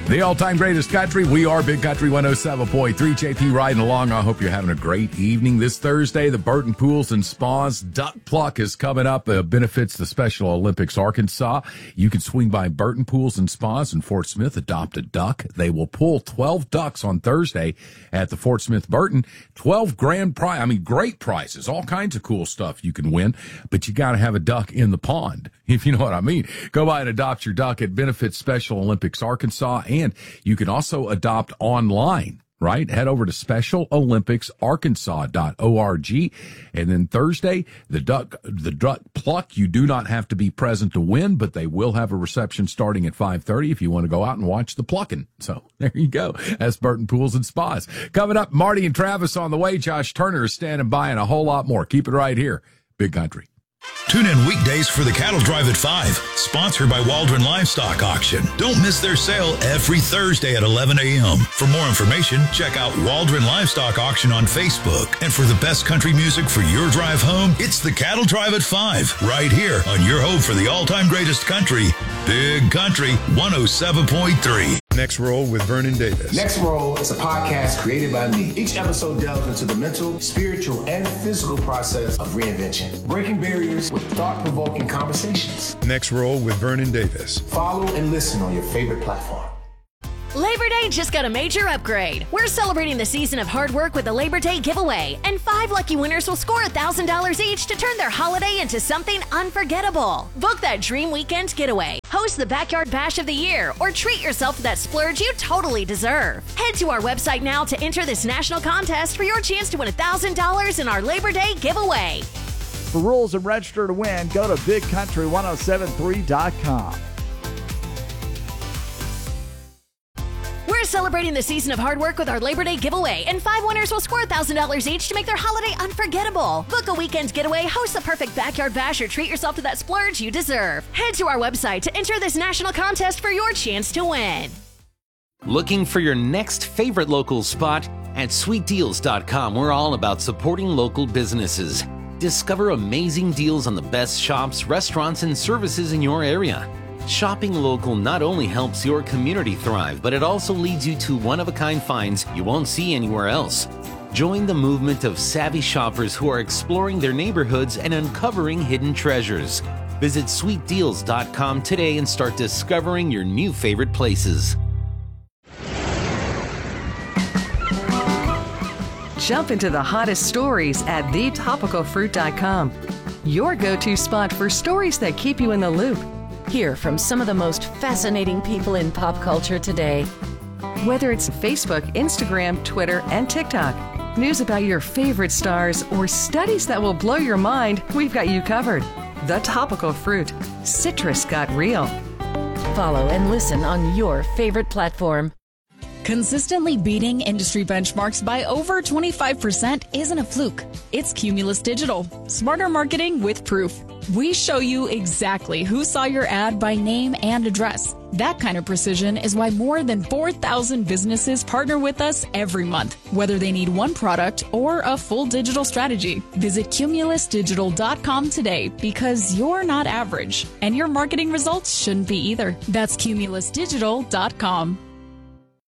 The all-time greatest country. We are Big Country 107.3. JP riding along. I hope you're having a great evening. This Thursday, the Burton Pools and Spas Duck Pluck is coming up. Benefits the Special Olympics Arkansas. You can swing by Burton Pools and Spas in Fort Smith, adopt a duck. They will pull 12 ducks on Thursday at the Fort Smith Burton. 12 grand prize. I mean, great prizes. All kinds of cool stuff you can win, but you got to have a duck in the pond, if you know what I mean. Go by and adopt your duck at Benefits Special Olympics Arkansas. And you can also adopt online, right? Head over to specialolympicsarkansas.org. And then Thursday, the duck pluck, you do not have to be present to win, but they will have a reception starting at 5:30 if you want to go out and watch the plucking. So there you go. That's Burton Pools and Spas. Coming up, Marty and Travis on the way. Josh Turner is standing by and a whole lot more. Keep it right here. Big Country. Tune in weekdays for the Cattle Drive at 5, sponsored by Waldron Livestock Auction. Don't miss their sale every Thursday at 11 a.m. For more information, check out Waldron Livestock Auction on Facebook. And for the best country music for your drive home, it's the Cattle Drive at 5, right here on your home for the all-time greatest country, Big Country 107.3. Next Roll with Vernon Davis. Next Roll is a podcast created by me. Each episode delves into the mental, spiritual, and physical process of reinvention, breaking barriers with thought-provoking conversations. Next Roll with Vernon Davis. Follow and listen on your favorite platform. Labor Day just got a major upgrade. We're celebrating the season of hard work with a Labor Day giveaway, and 5 lucky winners will score $1,000 each to turn their holiday into something unforgettable. Book that dream weekend getaway, host the Backyard Bash of the Year, or treat yourself to that splurge you totally deserve. Head to our website now to enter this national contest for your chance to win $1,000 in our Labor Day giveaway. For rules and register to win, go to BigCountry1073.com. We're celebrating the season of hard work with our Labor Day giveaway, and 5 winners will score $1,000 each to make their holiday unforgettable. Book a weekend getaway, host the perfect backyard bash, or treat yourself to that splurge you deserve. Head to our website to enter this national contest for your chance to win. Looking for your next favorite local spot? At sweetdeals.com, we're all about supporting local businesses. Discover amazing deals on the best shops, restaurants, and services in your area. Shopping local not only helps your community thrive, but it also leads you to one-of-a-kind finds you won't see anywhere else. Join the movement of savvy shoppers who are exploring their neighborhoods and uncovering hidden treasures. Visit sweetdeals.com today and start discovering your new favorite places. Jump into the hottest stories at thetopicalfruit.com. Your go-to spot for stories that keep you in the loop. Hear from some of the most fascinating people in pop culture today. Whether it's Facebook, Instagram, Twitter, and TikTok, news about your favorite stars, or studies that will blow your mind, we've got you covered. The Topical Fruit. Citrus got real. Follow and listen on your favorite platform. Consistently beating industry benchmarks by over 25% isn't a fluke. It's Cumulus Digital. Smarter marketing with proof. We show you exactly who saw your ad by name and address. That kind of precision is why more than 4,000 businesses partner with us every month, whether they need one product or a full digital strategy. Visit cumulusdigital.com today, because you're not average, and your marketing results shouldn't be either. That's cumulusdigital.com.